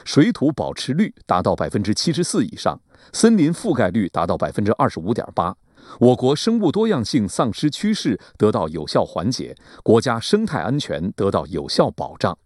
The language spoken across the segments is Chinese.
水土保持率达到74%以上，森林覆盖率达到25.8%。我国生物多样性丧失趋势得到有效缓解，国家生态安全得到有效保障。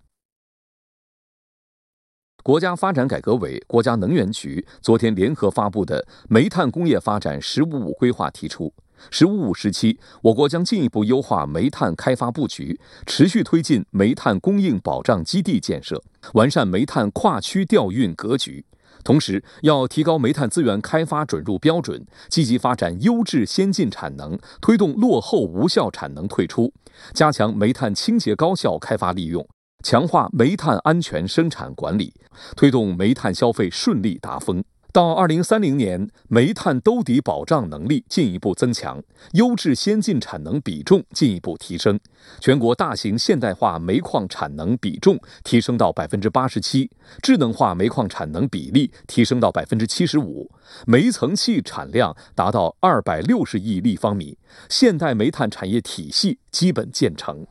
国家发展改革委、国家能源局昨天联合发布的煤炭工业发展“十五五”规划提出，“15+5”时期，我国将进一步优化煤炭开发布局，持续推进煤炭供应保障基地建设，完善煤炭跨区调运格局。同时，要提高煤炭资源开发准入标准，积极发展优质先进产能，推动落后无效产能退出，加强煤炭清洁高效开发利用，强化煤炭安全生产管理，推动煤炭消费顺利达峰。到2030年，煤炭兜底保障能力进一步增强，优质先进产能比重进一步提升，全国大型现代化煤矿产能比重提升到87%，智能化煤矿产能比例提升到75%，煤层气产量达到260亿立方米，现代煤炭产业体系基本建成。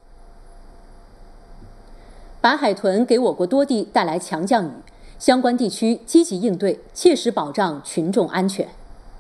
白海豚给我国多地带来强降雨，相关地区积极应对，切实保障群众安全。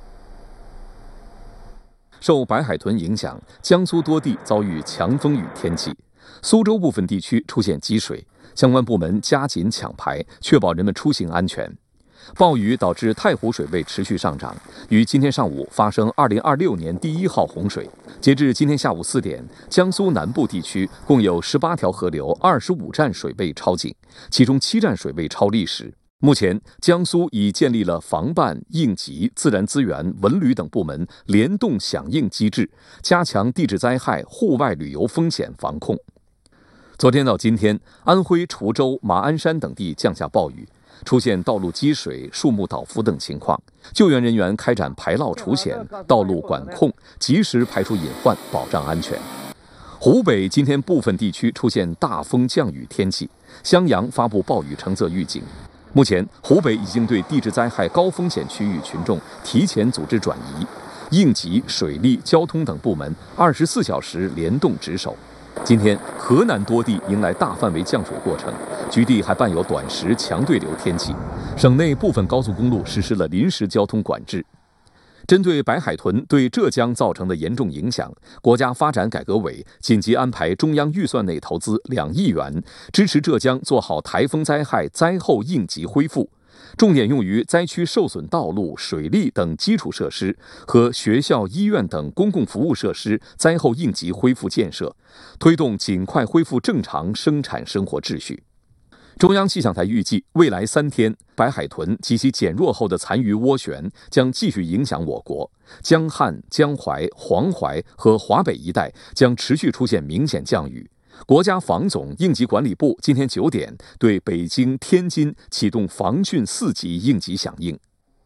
受白海豚影响，江苏多地遭遇强风雨天气，苏州部分地区出现积水，相关部门加紧抢排，确保人们出行安全。暴雨导致太湖水位持续上涨，于今天上午发生2026年第1号洪水。截至今天下午4点，江苏南部地区共有18条河流25站水位超警，其中7站水位超历史。目前，江苏已建立了防办、应急、自然资源、文旅等部门联动响应机制，加强地质灾害、户外旅游风险防控。昨天到今天，安徽滁州、马鞍山等地降下暴雨，出现道路积水、树木倒伏等情况，救援人员开展排涝除险、道路管控，及时排除隐患，保障安全。湖北今天部分地区出现大风降雨天气，襄阳发布暴雨橙色预警。目前，湖北已经对地质灾害高风险区域群众提前组织转移，应急、水利、交通等部门24小时联动值守。今天，河南多地迎来大范围降水过程，局地还伴有短时强对流天气。省内部分高速公路实施了临时交通管制。针对白海豚对浙江造成的严重影响，国家发展改革委紧急安排中央预算内投资2亿元，支持浙江做好台风灾害灾后应急恢复，重点用于灾区受损道路、水利等基础设施和学校、医院等公共服务设施灾后应急恢复建设，推动尽快恢复正常生产生活秩序。中央气象台预计，未来3天，白海豚及其减弱后的残余涡旋将继续影响我国，江汉、江淮、黄淮和华北一带将持续出现明显降雨。国家防总应急管理部今天9点对北京、天津启动防汛4级应急响应。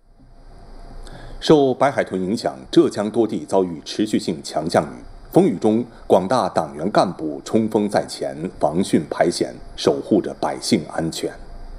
受白海豚影响，浙江多地遭遇持续性强降雨。风雨中，广大党员干部冲锋在前，防汛排险，守护着百姓安全。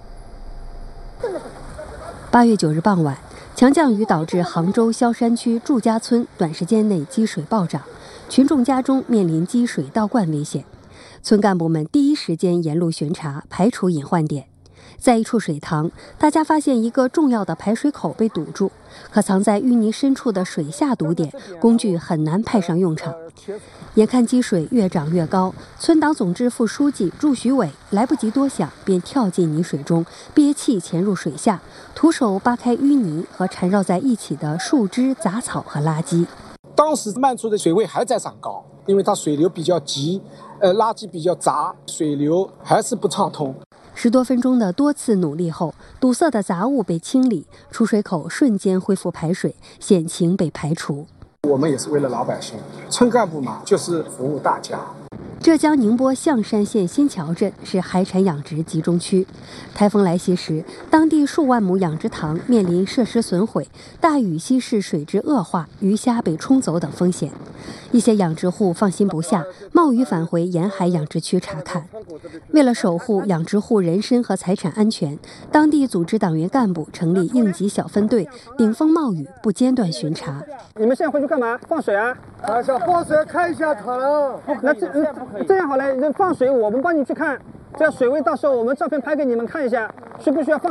8月9日傍晚，强降雨导致杭州萧山区祝家村短时间内积水暴涨，群众家中面临积水倒灌危险。村干部们第一时间沿路巡查，排除隐患点。在一处水塘，大家发现一个重要的排水口被堵住，可藏在淤泥深处的水下堵点，工具很难派上用场。眼看积水越涨越高，村党总支副书记祝徐伟来不及多想，便跳进泥水中，憋气潜入水下，徒手扒开淤泥和缠绕在一起的树枝、杂草和垃圾。 当时漫出的水位还在涨高，因为它水流比较急，垃圾比较杂，水流还是不畅通。 10多分钟的多次努力后，堵塞的杂物被清理，出水口瞬间恢复排水，险情被排除。 我们也是为了老百姓，村干部嘛，就是服务大家。 浙江宁波象山县新桥镇是海产养殖集中区，台风来袭时，当地数万亩养殖塘面临设施损毁、大雨稀释水质恶化、鱼虾被冲走等风险。一些养殖户放心不下，冒雨返回沿海养殖区查看。为了守护养殖户人身和财产安全，当地组织党员干部成立应急小分队，顶风冒雨不间断巡查。 你们现在回去干嘛？放水啊？ 想放水看一下塘。 那这样好了，放水我们帮你去看，这样水位到时候我们照片拍给你们看一下，需不需要放？